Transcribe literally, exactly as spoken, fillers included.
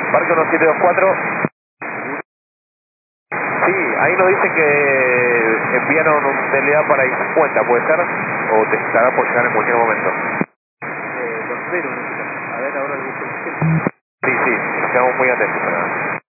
Parque uno siete dos cuatro. Sí, ahí nos dice que enviaron un D L A para I cincuenta, ¿puede ser? ¿O te estará por llegar en cualquier momento? Eh, dos cero, no sé. A ver, ahora lo busco en el sistema. Sí, sí, quedamos muy atentos. ¿Verdad?